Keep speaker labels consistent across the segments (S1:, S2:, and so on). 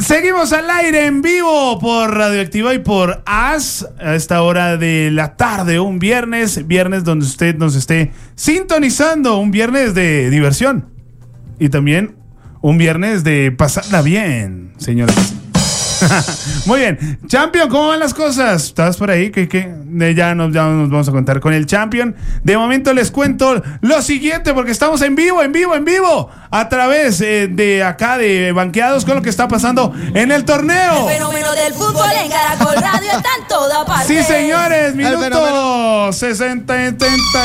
S1: Seguimos al aire en vivo por Radioactiva y por AS a esta hora de la tarde, un viernes donde usted nos esté sintonizando, un viernes de diversión y también un viernes de pasarla bien, señoras. Muy bien, Champion, ¿cómo van las cosas? ¿Estabas por ahí? Ya nos vamos a contar con el Champion. De momento les cuento lo siguiente, porque estamos en vivo, a través de acá de Banqueados con lo que está pasando en el torneo.
S2: El fenómeno del fútbol en Caracol Radio está en toda parte.
S1: Sí, señores, minuto 60-75.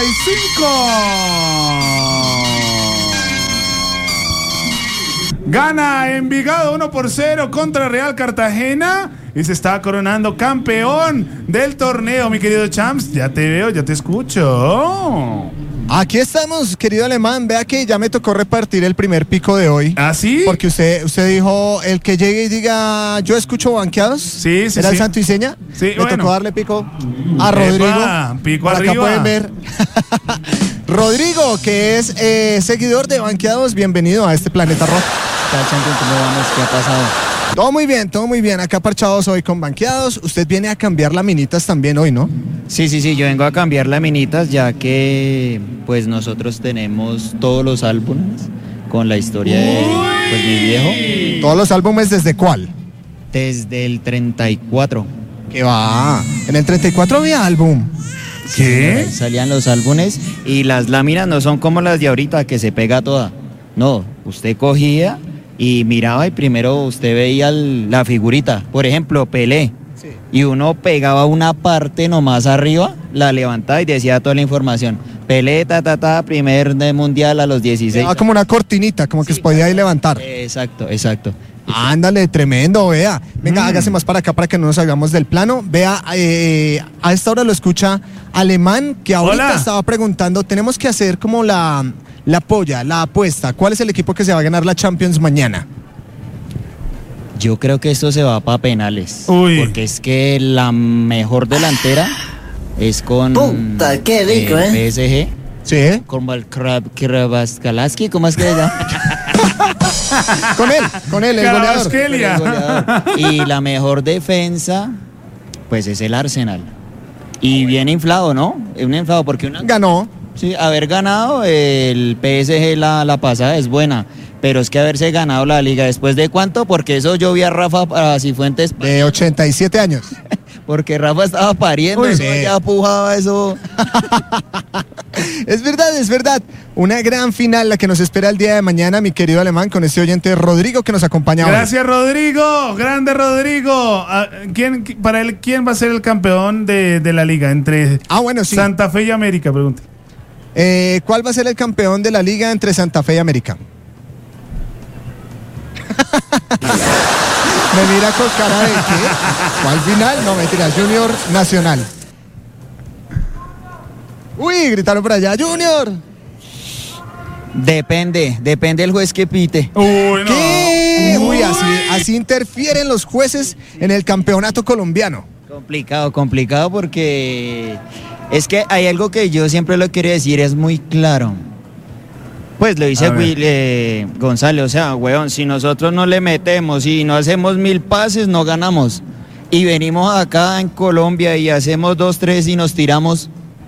S1: Gana Envigado 1-0 contra Real Cartagena y se está coronando campeón del torneo, mi querido Champs. Ya te veo, ya te escucho.
S3: Aquí estamos, querido Alemán. Vea que ya me tocó repartir el primer pico de hoy.
S1: ¿Ah, sí?
S3: Porque usted dijo, el que llegue y diga, yo escucho Banqueados.
S1: Sí.
S3: ¿Era el Santo y Seña?
S1: Sí,
S3: me tocó darle pico a Rodrigo.
S1: Pico
S3: por
S1: arriba.
S3: Acá pueden ver. Rodrigo, que es seguidor de Banqueados, bienvenido a este Planeta Rock.
S4: ¿Qué tal, Champion? ¿Cómo vamos? ¿Qué ha pasado?
S3: Todo muy bien. Acá parchados hoy con Banqueados. Usted viene a cambiar laminitas también hoy, ¿no?
S4: Sí, yo vengo a cambiar laminitas ya que pues nosotros tenemos todos los álbumes con la historia de pues, mi viejo.
S3: ¿Todos los álbumes desde cuál?
S4: Desde el 34.
S3: ¿Qué va? En el 34 había álbum.
S1: ¿Qué?
S4: Salían los álbumes y las láminas no son como las de ahorita que se pega toda. No, usted cogía y miraba y primero usted veía la figurita, por ejemplo, Pelé, sí. Y uno pegaba una parte nomás arriba, la levantaba y decía toda la información. Pelé, primer mundial a los 16.
S3: Como una cortinita, como que se podía ahí levantar.
S4: Exacto.
S3: Ándale, tremendo, vea. Venga, hágase más para acá para que no nos salgamos del plano. Vea, a esta hora lo escucha Alemán, que ahorita estaba preguntando, tenemos que hacer como la apuesta. ¿Cuál es el equipo que se va a ganar la Champions mañana?
S4: Yo creo que esto se va para penales.
S1: Uy.
S4: Porque es que la mejor delantera es con
S2: Puta, qué rico,
S4: PSG.
S3: Sí.
S4: Con Kravaskalaski, ¿cómo es que se llama?
S3: con él, el goleador.
S4: Y la mejor defensa, pues es el Arsenal. Y bien inflado, ¿no? Es un inflado porque
S3: ganó.
S4: Sí, haber ganado el PSG la pasada es buena, pero es que haberse ganado la liga, ¿después de cuánto? Porque eso yo vi a Rafa Cifuentes
S3: de 87 años.
S4: Porque Rafa estaba pariendo.
S3: Uy,
S4: eso ya pujaba eso.
S3: Es verdad. Una gran final la que nos espera el día de mañana, mi querido Alemán, con este oyente Rodrigo que nos acompaña hoy.
S1: Gracias, Rodrigo. Grande Rodrigo. ¿Quién va a ser el campeón de la liga entre
S3: sí.
S1: Santa Fe y América? Pregunte.
S3: ¿Cuál va a ser el campeón de la liga entre Santa Fe y América? Me mira con cara de ¿qué? ¿Cuál final? No, mentira, Junior Nacional. Uy, gritaron por allá, Junior.
S4: Depende el juez que pite.
S1: Uy, no.
S3: ¿Qué? Uy, así interfieren los jueces en el campeonato colombiano.
S4: Complicado porque es que hay algo que yo siempre lo quiero decir, es muy claro. Pues lo dice González, o sea, weón, si nosotros no le metemos y no hacemos 1000 pases, no ganamos. Y venimos acá en Colombia y hacemos 2-3 y nos tiramos.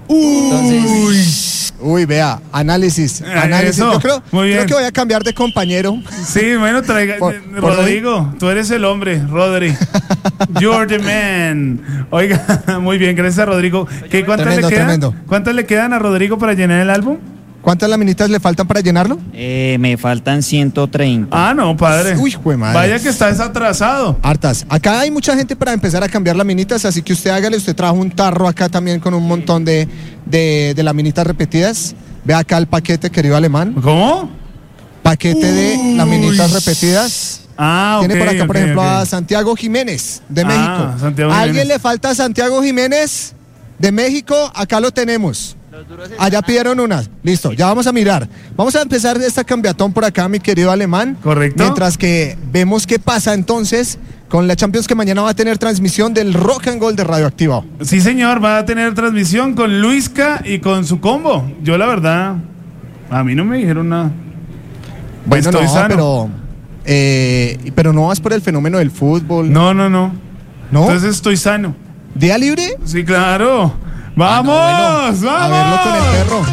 S3: Uy, vea, análisis.
S1: Eso,
S3: yo creo que voy a cambiar de compañero.
S1: Sí, bueno, Rodrigo, tú eres el hombre, Rodri. You're the man. Oiga, muy bien, gracias, Rodrigo. ¿Cuántas le quedan a Rodrigo para llenar el álbum?
S3: ¿Cuántas laminitas le faltan para llenarlo?
S4: Me faltan 130.
S1: Ah, no, padre.
S3: Uy, jue madre.
S1: Vaya que estás atrasado.
S3: Hartas. Acá hay mucha gente para empezar a cambiar laminitas, así que usted hágale. Usted trajo un tarro acá también con un montón de laminitas repetidas. Ve acá el paquete, querido Alemán.
S1: ¿Cómo?
S3: Paquete de laminitas repetidas.
S1: Tiene
S3: por acá, por ejemplo, a Santiago Jiménez, de México. ¿A alguien le falta a Santiago Jiménez de México? Acá lo tenemos. Allá pidieron unas. Listo, ya vamos a mirar. Vamos a empezar esta cambiatón por acá, mi querido Alemán.
S1: Correcto.
S3: Mientras que vemos qué pasa entonces con la Champions, que mañana va a tener transmisión del Rock and Gold de Radioactiva.
S1: Sí, señor, va a tener transmisión con Luisca y con su combo. Yo, la verdad, a mí no me dijeron nada.
S3: Bueno,
S1: Estoy sano.
S3: Pero no vas por el fenómeno del fútbol.
S1: No.
S3: ¿No?
S1: Entonces estoy sano.
S3: ¿Día libre?
S1: Sí, claro. ¡Vamos! ¡Vamos!
S3: A verlo con el perro.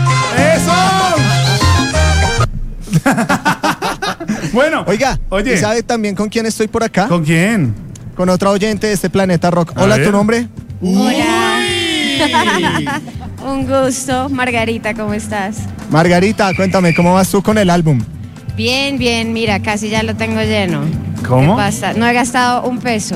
S1: ¡Eso! Bueno.
S3: Oiga,
S1: oye.
S3: ¿y sabe también con quién estoy por acá?
S1: ¿Con quién?
S3: Con otra oyente de este Planeta Rock. Hola, ¿tu nombre?
S5: Hola. Un gusto. Margarita, ¿cómo estás?
S3: Margarita, cuéntame, ¿cómo vas tú con el álbum?
S5: Bien, mira, casi ya lo tengo lleno.
S1: ¿Cómo?
S5: No he gastado un peso.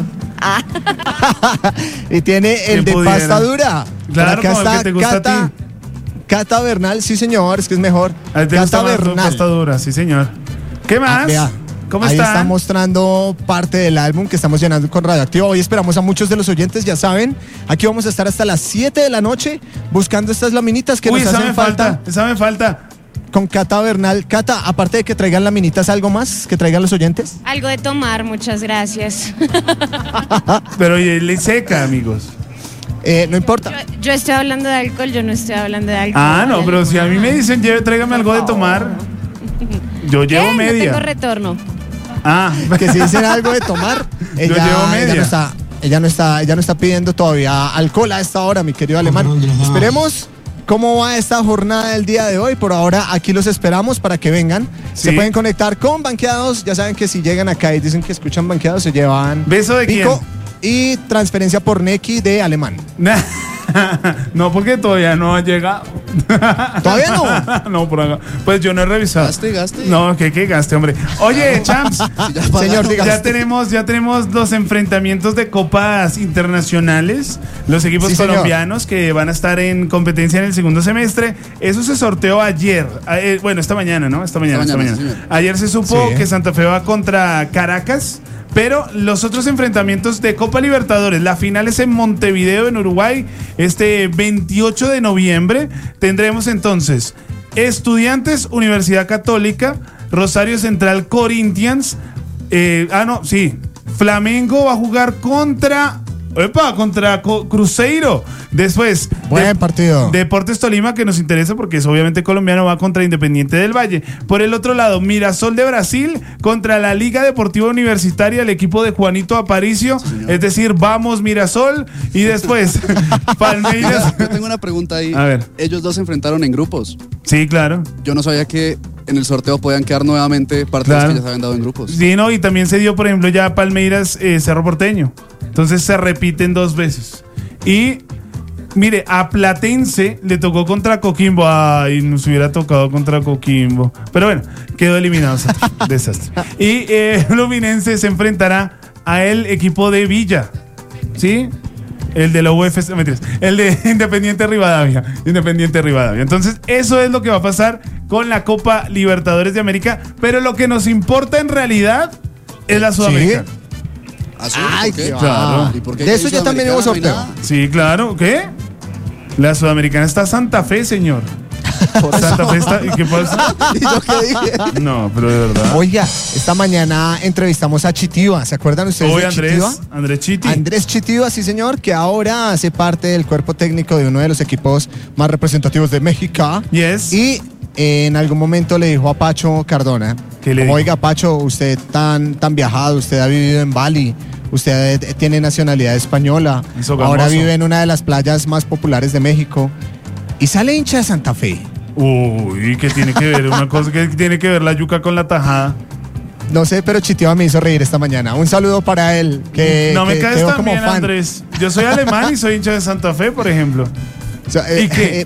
S3: Y tiene el de
S1: pudiera?
S3: pasta dura.
S1: Claro,
S3: por acá
S1: como el
S3: está
S1: que te gusta a ti.
S3: Cata Bernal, sí señor, es que es mejor.
S1: ¿A ti te gusta
S3: Cata
S1: más tu
S3: Bernal.
S1: pasta dura? Sí, señor. ¿Qué más?
S3: Vea,
S1: ¿Cómo
S3: ahí
S1: están?
S3: está mostrando parte del álbum que estamos llenando con Radioactivo. Hoy esperamos a muchos de los oyentes, ya saben. Aquí vamos a estar hasta las 7 de la noche buscando estas laminitas que
S1: Uy,
S3: nos
S1: esa
S3: hacen
S1: me falta. Esa me falta.
S3: con Cata Bernal. Cata, aparte de que traigan laminitas, ¿algo más que traigan los oyentes?
S5: Algo de tomar, muchas gracias.
S1: Pero oye, le seca, amigos.
S3: No importa.
S5: Yo estoy hablando de alcohol, yo no estoy hablando de alcohol.
S1: Ah, no, pero si a mí me dicen, tráigame algo de tomar, yo llevo
S5: No
S1: media.
S5: tengo retorno.
S1: Ah,
S3: Que si dicen algo de tomar,
S1: Yo llevo media.
S3: ella no está pidiendo todavía alcohol a esta hora, mi querido Alemán. Esperemos cómo va esta jornada del día de hoy. Por ahora aquí los esperamos para que vengan.
S1: Sí.
S3: Se pueden conectar con Banqueados. Ya saben que si llegan acá y dicen que escuchan Banqueados, se llevan
S1: ¿Beso de
S3: pico
S1: quién?
S3: y transferencia por Nequi de Alemán.
S1: no, porque todavía no ha llegado.
S3: ¿Todavía no?
S1: No, por acá. Pues yo no he revisado.
S6: Gaste.
S1: No, que gaste, hombre. Oye, Champs,
S3: Señor, diga.
S1: ya tenemos los enfrentamientos de copas internacionales, los equipos
S3: Sí, señor.
S1: colombianos que van a estar en competencia en el segundo semestre. Eso se sorteó ayer, bueno, esta mañana, ¿no? Esta mañana.
S6: sí, señor.
S1: Ayer se supo
S3: Sí.
S1: que Santa Fe va contra Caracas. Pero los otros enfrentamientos de Copa Libertadores, la final es en Montevideo, en Uruguay, este 28 de noviembre. Tendremos entonces Estudiantes, Universidad Católica, Rosario Central, Corinthians. Flamengo va a jugar contra Cruzeiro. Después,
S3: Buen partido.
S1: Deportes Tolima, que nos interesa porque es obviamente colombiano, va contra Independiente del Valle. Por el otro lado, Mirasol de Brasil contra la Liga Deportiva Universitaria, el equipo de Juanito Aparicio. Es decir, vamos Mirasol. Y después, Palmeiras.
S6: Yo tengo una pregunta ahí.
S1: A ver.
S6: Ellos dos se enfrentaron en grupos.
S1: Sí, claro.
S6: Yo no sabía que en el sorteo podían quedar nuevamente partidos
S1: Claro.
S6: que ya se habían dado en grupos.
S1: Sí, no, y también se dio, por ejemplo, ya Palmeiras Cerro Porteño. Entonces se repiten 2 veces. Y mire, a Platense le tocó contra Coquimbo. Ay, nos hubiera tocado contra Coquimbo. Pero bueno, quedó eliminado. Desastre. Y Fluminense se enfrentará a el equipo de Villa. ¿Sí? El de la UFC, mentiras, el de Independiente Rivadavia. Entonces, eso es lo que va a pasar con la Copa Libertadores de América. Pero lo que nos importa en realidad es la Sudamericana.
S6: ¿Ah, sí?
S3: Ay,
S6: ¿Por qué?
S3: qué va.
S1: Claro.
S6: ¿Y por qué
S3: De
S6: aquí
S3: eso
S6: en
S3: ya también hubo
S6: Sudamericana
S3: sorteo.
S6: no hay
S1: Sí, claro. ¿Qué? La Sudamericana está Santa Fe, señor. Santa Fe está. ¿Y qué pasa?
S3: ¿Y yo qué dije?
S1: No, pero de verdad.
S3: Oiga, esta mañana entrevistamos a Chitiva. ¿Se acuerdan ustedes
S1: Hoy
S3: de Chitiva?
S1: Andrés Chiti.
S3: Andrés Chitiva, sí señor, que ahora hace parte del cuerpo técnico de uno de los equipos más representativos de México.
S1: Yes.
S3: Y en algún momento le dijo a Pacho Cardona,
S1: ¿Qué le dijo?
S3: oiga Pacho, usted tan viajado, usted ha vivido en Bali, usted tiene nacionalidad española,
S1: Eso
S3: ahora
S1: gamoso.
S3: vive en una de las playas más populares de México y sale hincha de Santa Fe.
S1: Uy, ¿qué tiene que ver una cosa? ¿Qué tiene que ver la yuca con la tajada?
S3: No sé, pero Chitiva me hizo reír esta mañana. Un saludo para él, que
S1: No me
S3: que
S1: caes
S3: quedó
S1: tan
S3: como
S1: bien,
S3: fan.
S1: Andrés. Yo soy alemán y soy hincha de Santa Fe, por ejemplo.
S3: O sea,
S1: ¿Y qué?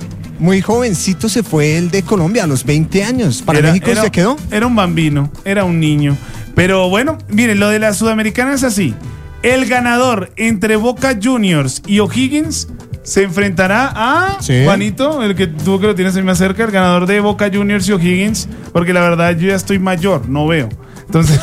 S3: muy jovencito se fue el de Colombia a los 20 años. Para México se quedó.
S1: Era un bambino, era un niño. Pero bueno, miren, lo de la Sudamericana es así. El ganador entre Boca Juniors y O'Higgins se enfrentará a
S3: Sí.
S1: Juanito, el que tú que lo tienes ahí más cerca, el ganador de Boca Juniors y O'Higgins, porque la verdad yo ya estoy mayor, no veo. Entonces,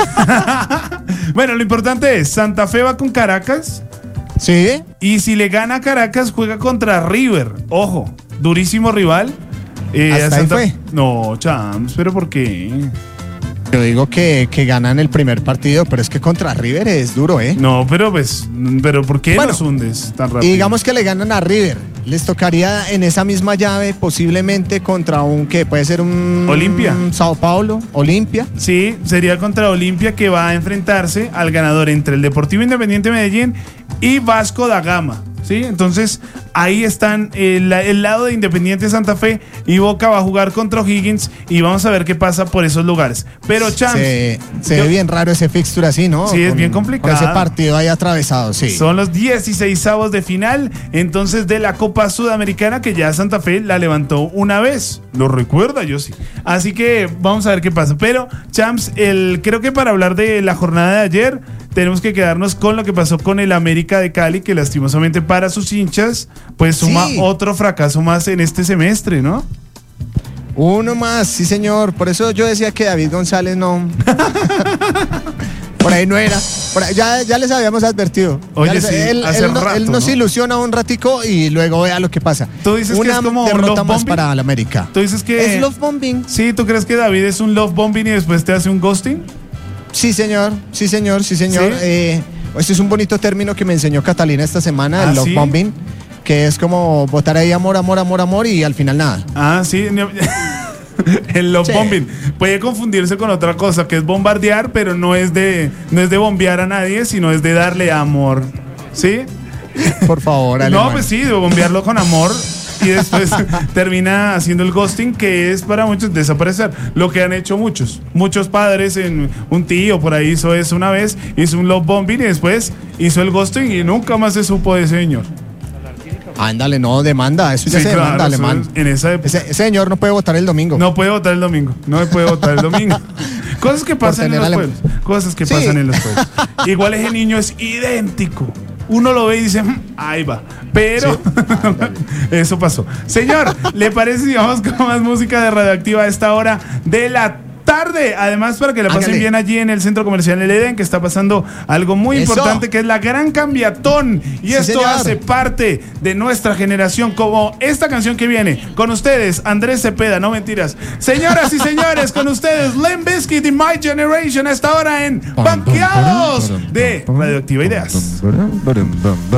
S1: bueno, lo importante es, Santa Fe va con Caracas
S3: Sí.
S1: y si le gana a Caracas juega contra River. Ojo, durísimo rival.
S3: Hasta
S1: a
S3: ahí fue.
S1: No, Chams, pero ¿por qué?
S3: Yo digo que ganan el primer partido, pero es que contra River es duro, ¿eh?
S1: No, pero ¿por qué los hundes tan rápido?
S3: Y digamos que le ganan a River. Les tocaría en esa misma llave posiblemente contra un que puede ser un
S1: Olimpia.
S3: Sao Paulo, Olimpia.
S1: Sí, sería contra Olimpia, que va a enfrentarse al ganador entre el Deportivo Independiente Medellín y Vasco da Gama. ¿Sí? Entonces ahí están el lado de Independiente Santa Fe, y Boca va a jugar contra O'Higgins, y vamos a ver qué pasa por esos lugares. Pero Champs,
S3: se ve bien raro ese fixture así, ¿no?
S1: Sí, es bien complicado.
S3: Con ese partido ahí atravesado, sí.
S1: Son los 16avos de final, entonces, de la Copa Sudamericana, que ya Santa Fe la levantó una vez. ¿Lo recuerda? Yo sí. Así que vamos a ver qué pasa. Pero, Champs, creo que para hablar de la jornada de ayer, tenemos que quedarnos con lo que pasó con el América de Cali, que lastimosamente para sus hinchas, pues suma otro fracaso más en este semestre, ¿no?
S3: Uno más, sí señor. Por eso yo decía que David González no... Por ahí no era. Ya les habíamos advertido.
S1: Oye, sí,
S3: él nos ilusiona un ratico y luego vea lo que pasa.
S1: Tú dices que es como un
S3: derrota
S1: love
S3: más
S1: bombing
S3: para el América.
S1: Tú dices que
S3: es love bombing.
S1: Sí, ¿tú crees que David es un love bombing y después te hace un ghosting?
S3: Sí, señor. ¿Sí? Este es un bonito término que me enseñó Catalina esta semana, el love bombing, que es como botar ahí amor y al final nada.
S1: Ah, sí. El love bombing puede confundirse con otra cosa, que es bombardear, pero no es de bombear a nadie, sino es de darle amor. ¿Sí?
S3: Por favor,
S1: Alemán. No, pues sí, de bombearlo con amor, y después termina haciendo el ghosting, que es para muchos desaparecer. Lo que han hecho muchos padres. Un tío por ahí hizo eso una vez, hizo un love bombing y después hizo el ghosting y nunca más se supo de ese señor.
S3: Ándale, no, demanda, eso ya se demanda, Alemán.
S1: En esa época.
S3: Ese señor no puede votar el domingo.
S1: No puede votar el domingo, Cosas que pasan en los pueblos. Cosas que pasan en los pueblos. Igual ese niño es idéntico. Uno lo ve y dice, ahí va. Pero eso pasó. Señor, ¿le parece si vamos con más música de Radioactiva a esta hora de la tarde? Además, para que la pasen bien allí en el Centro Comercial El Edén, que está pasando algo muy importante, que es la Gran Cambiatón. Y esto hace parte de nuestra generación, como esta canción que viene con ustedes, Andrés Cepeda, no mentiras. Señoras y señores, con ustedes, Limp Bizkit y My Generation, a esta hora en Banqueados de Radioactiva Ideas.